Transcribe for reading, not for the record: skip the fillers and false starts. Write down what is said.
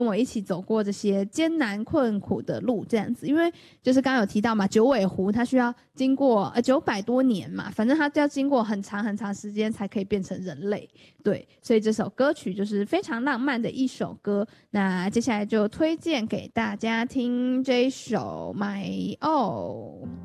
我一起走过这些艰难困苦的路，这样子。因为就是刚刚有提到嘛，九尾狐它需要经过900多年嘛，反正它要经过很长很长时间才可以变成人类。对，所以这首歌曲就是非常浪漫的一首歌。那接下来就推荐给大家听这一首《My All》。